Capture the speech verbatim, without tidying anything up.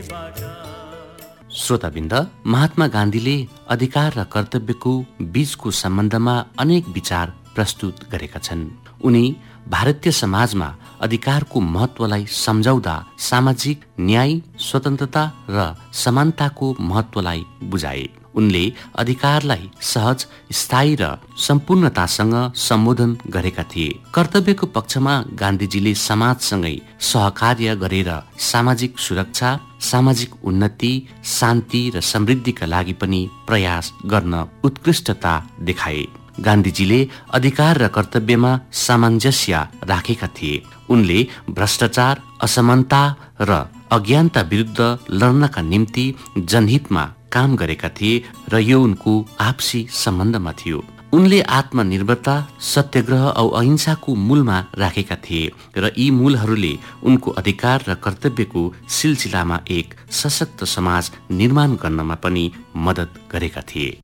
श्रोताबिन्द, महात्मा गान्धीले अधिकार र कर्तव्यको बीचको सम्बन्धमा अनेक विचार प्रस्तुत गरेका छन्। उनी भारतीय समाजमा अधिकारको महत्वलाई सम्झाउँदा सामाजिक न्याय, स्वतन्त्रता र समानताको महत्वलाई बुझाए। उनले अधिकारलाई सहज, स्थायी र सम्पूर्णतासँग सम्बोधन गरेका थिए। कर्तव्यको पक्षमा गान्धीजीले समाजसँगै सहकार्य गरेर सामाजिक सुरक्षा, सामाजिक उन्नति, शान्ति र समृद्धिका लागि पनि प्रयास गर्न उत्कृष्टता देखाए। गान्धीजीले अधिकार र कर्तव्यमा सामञ्जस्य राखेका थिए। उनले भ्रष्टाचार, असमानता र अज्ञानता विरुद्ध लड्नका निम्ति जनहितमा काम गरेका थिए र यो उनको आपसी सम्बन्धमा थियो। उनले आत्मनिर्भरता, सत्याग्रह औ अहिंसाको मूलमा राखेका थिए र यी मूलहरूले उनको अधिकार र कर्तव्यको सिलसिलामा एक सशक्त समाज निर्माण गर्नमा पनि मद्दत गरेका थिए।